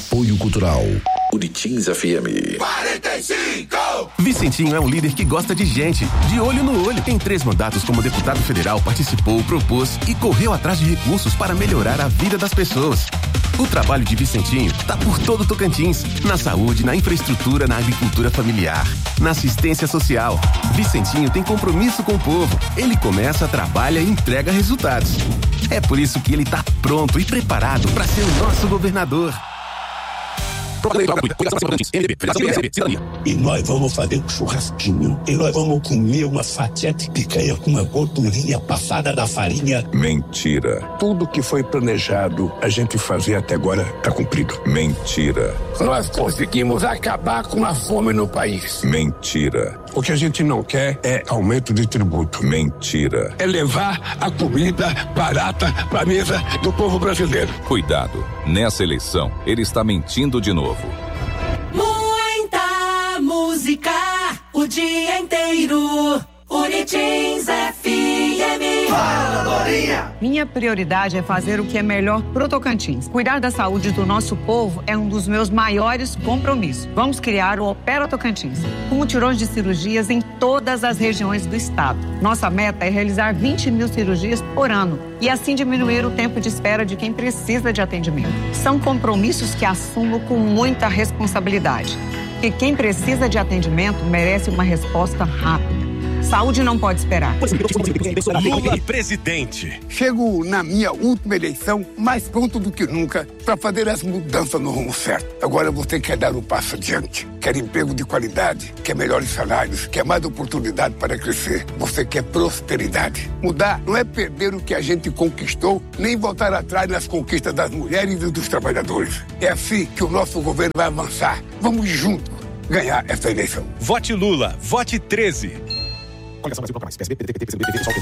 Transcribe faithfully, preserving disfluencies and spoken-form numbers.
Apoio Cultural Uritins F M quarenta e cinco. Vicentinho é um líder que gosta de gente, de olho no olho. Em três mandatos como deputado federal, participou, propôs e correu atrás de recursos para melhorar a vida das pessoas. O trabalho de Vicentinho está por todo Tocantins, na saúde, na infraestrutura, na agricultura familiar, na assistência social. Vicentinho tem compromisso com o povo. Ele começa, trabalha e entrega resultados. É por isso que ele está pronto e preparado para ser o nosso governador. E nós vamos fazer um churrasquinho. E nós vamos comer uma fatia de picanha com uma gordurinha passada da farinha. Mentira. Tudo que foi planejado a gente fazer até agora está cumprido. Mentira. Nós conseguimos acabar com a fome no país. Mentira. O que a gente não quer é aumento de tributo. Mentira. É levar a comida barata para a mesa do povo brasileiro. Cuidado. Nessa eleição, ele está mentindo de novo. Muita música o dia inteiro. Uritins F M. Fala, Dorinha! Minha prioridade é fazer o que é melhor pro Tocantins. Cuidar da saúde do nosso povo é um dos meus maiores compromissos. Vamos criar o Opera Tocantins, com mutirões de cirurgias em todas as regiões do estado. Nossa meta é realizar vinte mil cirurgias por ano e assim diminuir o tempo de espera de quem precisa de atendimento. São compromissos que assumo com muita responsabilidade. Porque quem precisa de atendimento merece uma resposta rápida. Saúde não pode esperar. Lula presidente. Chego na minha última eleição mais pronto do que nunca para fazer as mudanças no rumo certo. Agora você quer dar um passo adiante. Quer emprego de qualidade, quer melhores salários, quer mais oportunidade para crescer. Você quer prosperidade. Mudar não é perder o que a gente conquistou, nem voltar atrás nas conquistas das mulheres e dos trabalhadores. É assim que o nosso governo vai avançar. Vamos juntos ganhar essa eleição. Vote Lula, vote treze. Coligação Brasil Bloco Mais, P S B, P D T, P C B, P V, P S O L,